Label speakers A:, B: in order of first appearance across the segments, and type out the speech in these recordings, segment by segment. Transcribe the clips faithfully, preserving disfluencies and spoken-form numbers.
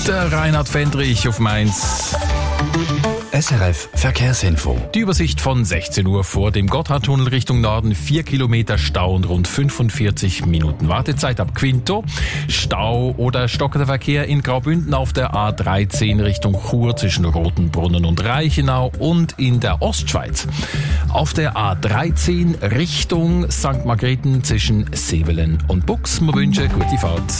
A: Der Reinhard Fendrich auf Mainz.
B: S R F Verkehrsinfo.
A: Die Übersicht von sechzehn Uhr vor dem Gotthardtunnel Richtung Norden. vier Kilometer Stau und rund fünfundvierzig Minuten Wartezeit ab Quinto. Stau oder stockender Verkehr in Graubünden auf der A dreizehn Richtung Chur zwischen Rotenbrunnen und Reichenau und in der Ostschweiz. Auf der A dreizehn Richtung Sankt Margrethen zwischen Sevelen und Bux. Wir wünschen gute Fahrt.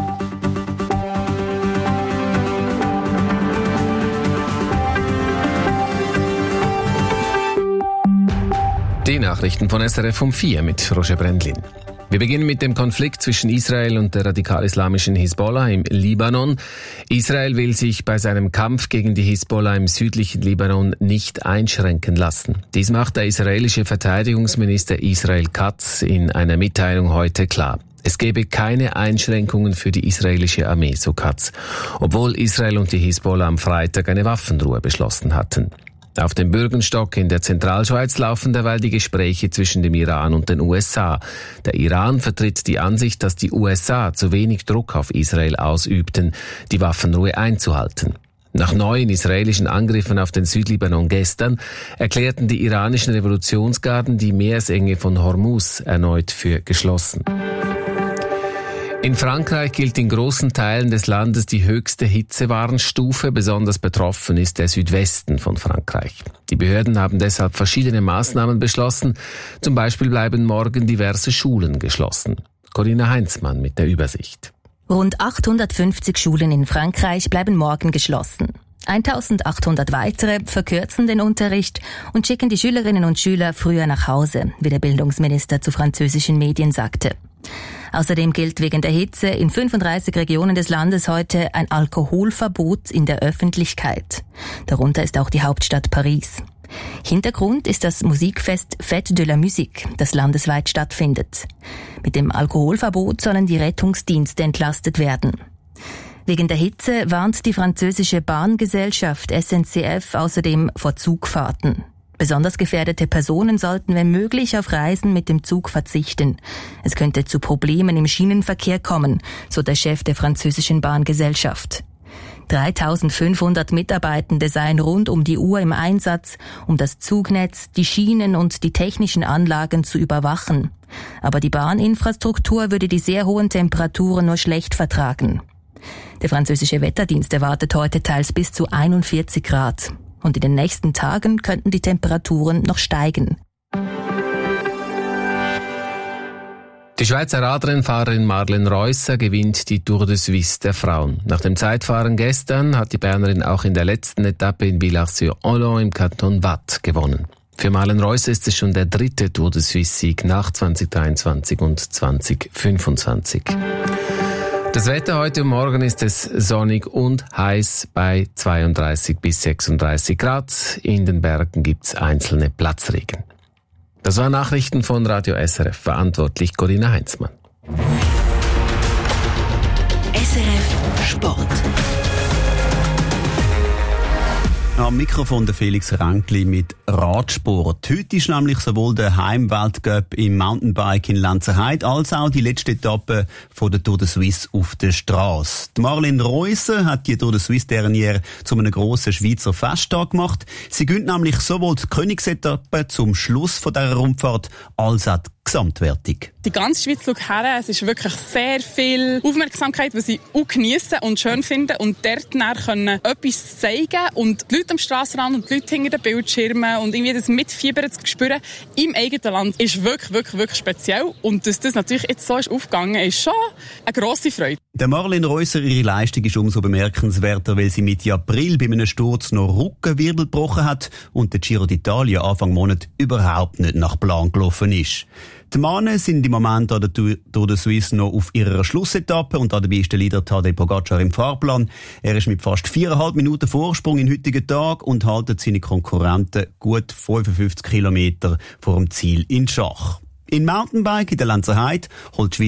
C: Die Nachrichten von S R F um vier mit Roger Brendlin. Wir beginnen mit dem Konflikt zwischen Israel und der radikal-islamischen Hisbollah im Libanon. Israel will sich bei seinem Kampf gegen die Hisbollah im südlichen Libanon nicht einschränken lassen. Dies macht der israelische Verteidigungsminister Israel Katz in einer Mitteilung heute klar. Es gebe keine Einschränkungen für die israelische Armee, so Katz, obwohl Israel und die Hisbollah am Freitag eine Waffenruhe beschlossen hatten. Auf dem Bürgenstock in der Zentralschweiz laufen derweil die Gespräche zwischen dem Iran und den U S A. Der Iran vertritt die Ansicht, dass die U S A zu wenig Druck auf Israel ausübten, die Waffenruhe einzuhalten. Nach neuen israelischen Angriffen auf den Südlibanon gestern erklärten die iranischen Revolutionsgarden die Meeresenge von Hormuz erneut für geschlossen. In Frankreich gilt in großen Teilen des Landes die höchste Hitzewarnstufe. Besonders betroffen ist der Südwesten von Frankreich. Die Behörden haben deshalb verschiedene Maßnahmen beschlossen. Zum Beispiel bleiben morgen diverse Schulen geschlossen. Corinna Heinzmann mit der Übersicht.
D: Rund achthundertfünfzig Schulen in Frankreich bleiben morgen geschlossen. eintausendachthundert weitere verkürzen den Unterricht und schicken die Schülerinnen und Schüler früher nach Hause, wie der Bildungsminister zu französischen Medien sagte. Außerdem gilt wegen der Hitze in fünfunddreißig Regionen des Landes heute ein Alkoholverbot in der Öffentlichkeit. Darunter ist auch die Hauptstadt Paris. Hintergrund ist das Musikfest Fête de la Musique, das landesweit stattfindet. Mit dem Alkoholverbot sollen die Rettungsdienste entlastet werden. Wegen der Hitze warnt die französische Bahngesellschaft S N C F außerdem vor Zugfahrten. Besonders gefährdete Personen sollten wenn möglich auf Reisen mit dem Zug verzichten. Es könnte zu Problemen im Schienenverkehr kommen, so der Chef der französischen Bahngesellschaft. dreitausendfünfhundert Mitarbeitende seien rund um die Uhr im Einsatz, um das Zugnetz, die Schienen und die technischen Anlagen zu überwachen. Aber die Bahninfrastruktur würde die sehr hohen Temperaturen nur schlecht vertragen. Der französische Wetterdienst erwartet heute teils bis zu einundvierzig Grad. Und in den nächsten Tagen könnten die Temperaturen noch steigen.
C: Die Schweizer Radrennfahrerin Marlen Reusser gewinnt die Tour de Suisse der Frauen. Nach dem Zeitfahren gestern hat die Bernerin auch in der letzten Etappe in Villars-sur-Hollon im Kanton Waadt gewonnen. Für Marlen Reusser ist es schon der dritte Tour de Suisse-Sieg nach zwanzig dreiundzwanzig und zwanzig fünfundzwanzig. Das Wetter heute und morgen ist es sonnig und heiß bei zweiunddreißig bis sechsunddreißig Grad. In den Bergen gibt's einzelne Platzregen. Das waren Nachrichten von Radio S R F, verantwortlich Corinna Heinzmann.
E: S R F Sport.
F: Am Mikrofon der Felix Ränkli mit Radsport. Heute ist nämlich sowohl der Heimweltcup im Mountainbike in Lenzerheide als auch die letzte Etappe von der Tour de Suisse auf der Straße. Marlen Reusser hat die Tour de Suisse dernière zu einem grossen Schweizer Festtag gemacht. Sie gönnt nämlich sowohl die Königsetappe zum Schluss von dieser Rundfahrt als auch die Gesamtwertung.
G: Die ganze Schweiz schaut her. Es ist wirklich sehr viel Aufmerksamkeit, die sie auch geniessen und schön finden und dort dann können etwas zeigen und die Leute am Strassenrand und die Leute hinter den Bildschirmen und irgendwie das Mitfiebern zu spüren im eigenen Land ist wirklich, wirklich, wirklich speziell. Und dass das natürlich jetzt so ist aufgegangen, ist schon eine grosse Freude.
F: Der Marlen Reusser, ihre Leistung ist umso bemerkenswerter, weil sie Mitte April bei einem Sturz noch Rückenwirbel gebrochen hat und der Giro d'Italia Anfang Monat überhaupt nicht nach Plan gelaufen ist. Die Männer sind im Moment an der Tour de Suisse noch auf ihrer Schlussetappe und dabei ist der Leader Tadej Pogacar im Fahrplan. Er ist mit fast viereinhalb Minuten Vorsprung im heutigen Tag und haltet seine Konkurrenten gut fünfundfünfzig Kilometer vor dem Ziel in Schach. In Mountainbike in der Lenzerheide holt die Schweiz